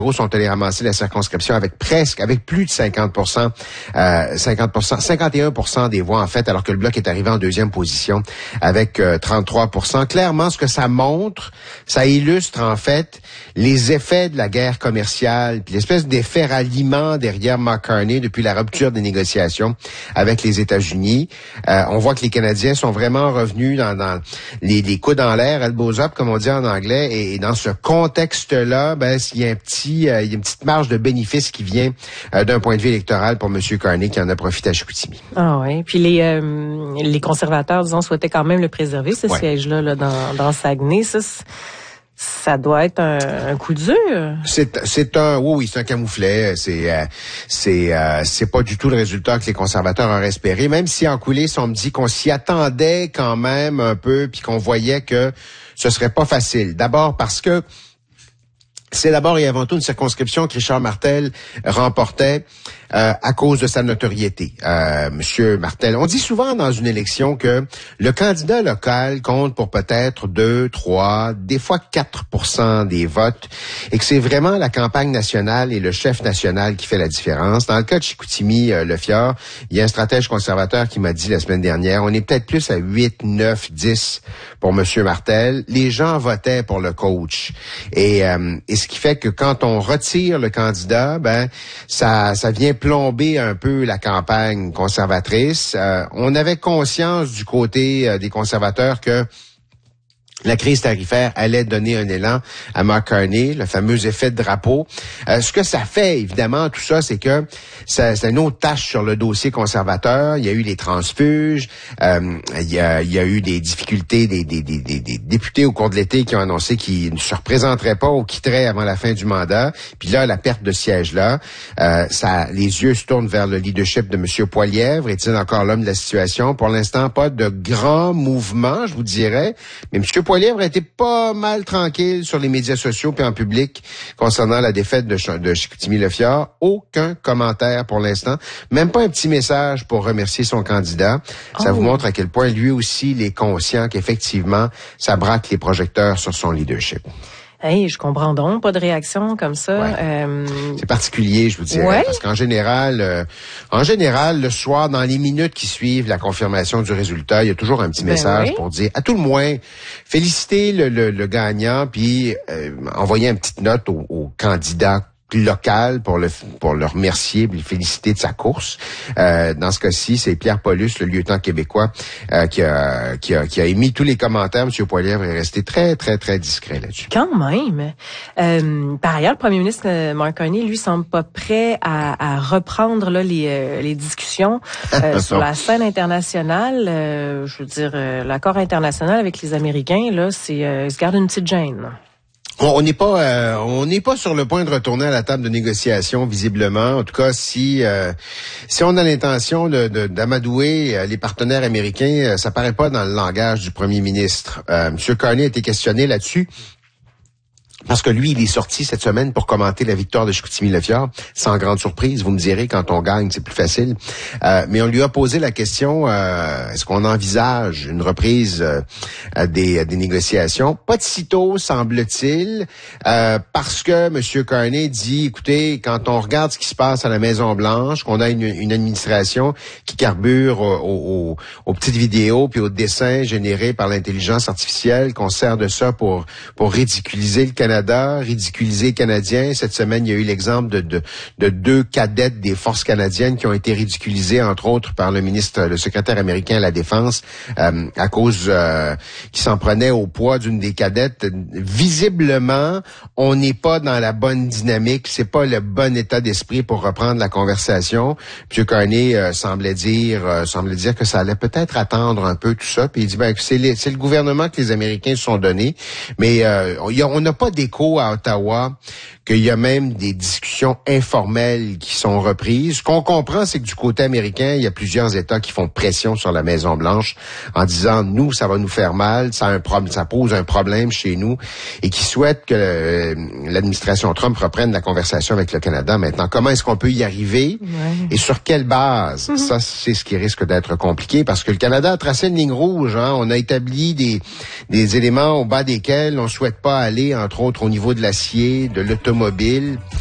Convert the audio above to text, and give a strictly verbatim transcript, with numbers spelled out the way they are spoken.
sont allés ramasser la circonscription avec presque, avec plus de cinquante pour cent, euh, cinquante pour cent, cinquante et un pour cent des voix en fait, alors que le Bloc est arrivé en deuxième position avec euh, trente-trois pour cent. Clairement, ce que ça montre, ça illustre en fait les effets de la guerre commerciale, puis l'espèce d'effet ralliement derrière Mark Carney depuis la rupture des négociations avec les États-Unis. Euh, on voit que les Canadiens sont vraiment revenus dans, dans les, les coudes en l'air, elbows up, comme on dit en anglais, et, et dans ce contexte-là, ben, il y a un petit Euh, il y a une petite marge de bénéfice qui vient euh, d'un point de vue électoral pour M. Carney qui en a profité à Chicoutimi. Ah oui. Puis les euh, les conservateurs, disons, souhaitaient quand même le préserver, ce ouais. siège-là là, dans, dans Saguenay. Ça, ça doit être un, un coup dur. C'est c'est un oui oui c'est un camouflet. C'est euh, c'est euh, c'est pas du tout le résultat que les conservateurs auraient espéré. Même si en coulisses on me dit qu'on s'y attendait quand même un peu, puis qu'on voyait que ce serait pas facile. D'abord parce que c'est d'abord et avant tout une circonscription que Richard Martel remportait euh, à cause de sa notoriété. Euh, Monsieur Martel, on dit souvent dans une élection que le candidat local compte pour peut-être deux, trois, des fois quatre pour cent des votes et que c'est vraiment la campagne nationale et le chef national qui fait la différence. Dans le cas de Chicoutimi, euh, le Fjord, il y a un stratège conservateur qui m'a dit la semaine dernière, on est peut-être plus à huit, neuf, dix pour Monsieur Martel. Les gens votaient pour le coach. Et, euh, et ce qui fait que quand on retire le candidat, ben ça ça vient plomber un peu la campagne conservatrice. Euh, on avait conscience du côté euh, des conservateurs que la crise tarifaire allait donner un élan à Mark Carney, le fameux effet de drapeau. Euh, ce que ça fait, évidemment, tout ça, c'est que ça, c'est une autre tâche sur le dossier conservateur. Il y a eu les transfuges, euh, il, y a, il y a eu des difficultés des, des, des, des, des députés au cours de l'été qui ont annoncé qu'ils ne se représenteraient pas ou quitteraient avant la fin du mandat. Puis là, la perte de siège-là, euh, ça, les yeux se tournent vers le leadership de M. Poilievre. Est-il encore l'homme de la situation? Pour l'instant, pas de grands mouvements, je vous dirais, mais M. Poilievre a été pas mal tranquille sur les médias sociaux puis en public concernant la défaite de, Ch- de Chicoutimi-Le-Fjord. Aucun commentaire pour l'instant. Même pas un petit message pour remercier son candidat. Ça oh. vous montre à quel point lui aussi il est conscient qu'effectivement, ça braque les projecteurs sur son leadership. Hey, je comprends donc, pas de réaction comme ça. Ouais. Euh... C'est particulier, je vous dirais, ouais. parce qu'en général, euh, en général, le soir, dans les minutes qui suivent la confirmation du résultat, il y a toujours un petit ben message oui. pour dire, à tout le moins, féliciter le, le, le gagnant, puis euh, envoyer une petite note au, au candidat local pour le pour le remercier, puis le féliciter de sa course. Euh, dans ce cas-ci, c'est Pierre Paulus, le lieutenant québécois, euh, qui a qui a qui a émis tous les commentaires. M. Poilievre est resté très très très discret là-dessus. Quand même. Euh, par ailleurs, le premier ministre euh, Mark Carney, lui, semble pas prêt à, à reprendre là les euh, les discussions euh, sur la scène internationale. Euh, je veux dire, euh, l'accord international avec les Américains, là, c'est euh, il se garde une petite gêne. On n'est pas, euh, on n'est pas sur le point de retourner à la table de négociation visiblement. En tout cas, si euh, si on a l'intention de, de d'amadouer euh, les partenaires américains, euh, ça paraît pas dans le langage du premier ministre. Euh, M. Carney a été questionné là-dessus. Parce que lui, il est sorti cette semaine pour commenter la victoire de Chicoutimi-Le-Fjord. Sans grande surprise, vous me direz, quand on gagne, c'est plus facile. Euh, mais on lui a posé la question, euh, est-ce qu'on envisage une reprise euh, des, des négociations? Pas de sitôt, semble-t-il, euh, parce que M. Carney dit, écoutez, quand on regarde ce qui se passe à la Maison-Blanche, qu'on a une, une administration qui carbure aux, aux, aux petites vidéos puis aux dessins générés par l'intelligence artificielle, qu'on sert de ça pour, pour ridiculiser le Canada, Canada, ridiculiser les Canadiens. Cette semaine, il y a eu l'exemple de, de, de deux cadettes des forces canadiennes qui ont été ridiculisées, entre autres, par le ministre, le secrétaire américain à la Défense, euh, à cause euh, qui s'en prenait au poids d'une des cadettes. Visiblement, on n'est pas dans la bonne dynamique. C'est pas le bon état d'esprit pour reprendre la conversation. M. Carney euh, semblait dire, euh, semblait dire que ça allait peut-être attendre un peu tout ça. Puis il dit, ben, c'est, les, c'est le gouvernement que les Américains se sont donnés, mais euh, on n'a pas d'écho à Ottawa, qu'il y a même des discussions informelles qui sont reprises. Ce qu'on comprend, c'est que du côté américain, il y a plusieurs États qui font pression sur la Maison-Blanche en disant, nous, ça va nous faire mal, ça, a un pro- ça pose un problème chez nous, et qui souhaitent que euh, l'administration Trump reprenne la conversation avec le Canada maintenant. Comment est-ce qu'on peut y arriver? Ouais. Et sur quelle base? Mm-hmm. Ça, c'est ce qui risque d'être compliqué, parce que le Canada a tracé une ligne rouge. Hein? On a établi des, des éléments au bas desquels on souhaite pas aller, entre autres au niveau de l'acier, de l'automobile, automobile